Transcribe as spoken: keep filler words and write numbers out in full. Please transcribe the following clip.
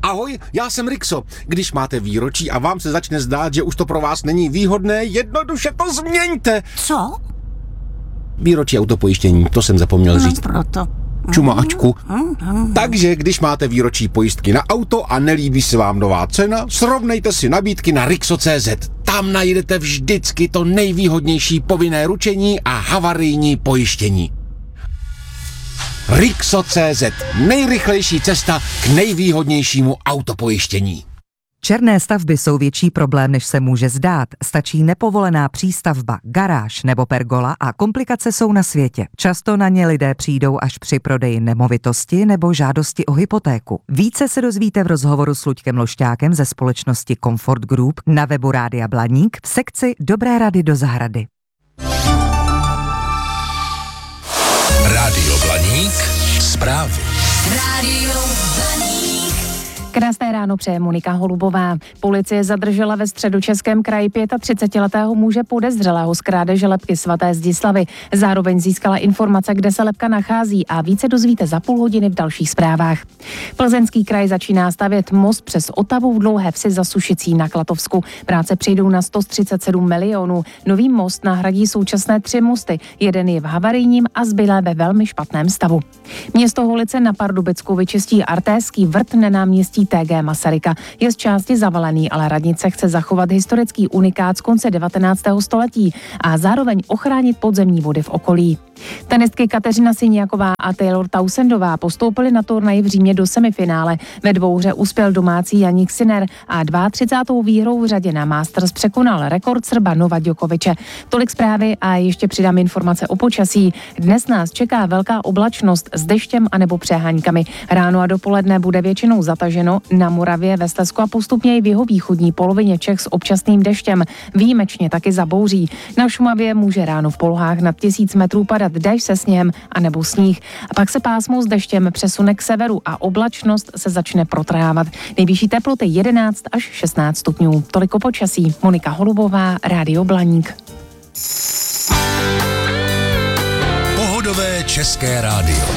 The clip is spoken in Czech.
Ahoj, já jsem Rixo. Když máte výročí a vám se začne zdát, že už to pro vás není výhodné, jednoduše to změňte. Co? Výročí autopojištění, to jsem zapomněl říct. No proto. Čumáčku. Takže když máte výročí pojistky na auto a nelíbí se vám nová cena, srovnejte si nabídky na Rixo tečka cé zet. Tam najdete vždycky to nejvýhodnější povinné ručení a havarijní pojištění. Rixo tečka cé zet. Nejrychlejší cesta k nejvýhodnějšímu autopojištění. Černé stavby jsou větší problém, než se může zdát. Stačí nepovolená přístavba, garáž nebo pergola a komplikace jsou na světě. Často na ně lidé přijdou až při prodeji nemovitosti nebo žádosti o hypotéku. Více se dozvíte v rozhovoru s Luďkem Lošťákem ze společnosti Comfort Group na webu Rádia Blaník v sekci Dobré rady do zahrady. Rádio Blaník, zprávy. Rádio Blaník. Krásné ráno přeje Monika Holubová. Policie zadržela ve Středočeském kraji třicetiletého muže podezřelého z krádeže lebky svaté Zdislavy. Zároveň získala informace, kde se lebka nachází, a více dozvíte za půl hodiny v dalších zprávách. Plzeňský kraj začíná stavět most přes Otavu v Dlouhé Vsi za Sušicí na Klatovsku. Práce přijdou na sto třicet sedm milionů. Nový most nahradí současné tři mosty. Jeden je v havarijním a zbylé ve velmi špatném stavu. Město Holice na Pardubicku vyčistí Artéský vrt na náměstí T G Masaryka. Je z části zavalený, ale radnice chce zachovat historický unikát z konce devatenáctého století a zároveň ochránit podzemní vody v okolí. Tenistky Kateřina Syniaková a Taylor Townsendová postoupily na turnaji v Římě do semifinále. Ve dvouhře uspěl domácí Jannik Sinner a třicátou druhou výhrou v řadě na Masters překonal rekord Srba Nova Djokoviče. Tolik zprávy a ještě přidám informace o počasí. Dnes nás čeká velká oblačnost s deštěm anebo přeháňkami. Ráno a dopoledne bude většinou zataženo, na Moravě, ve Slezsku a postupně i v jihovýchodní polovině Čech s občasným deštěm. Výjimečně taky zabouří. Na Šumavě může ráno v polohách nad tisíc metrů padat déšť se sněhem anebo sníh. A pak se pásmo s deštěm přesune k severu a oblačnost se začne protrávat. Nejvyšší teploty jedenáct až šestnáct stupňů. Toliko počasí. Monika Holubová, Rádio Blaník. Pohodové české rádio.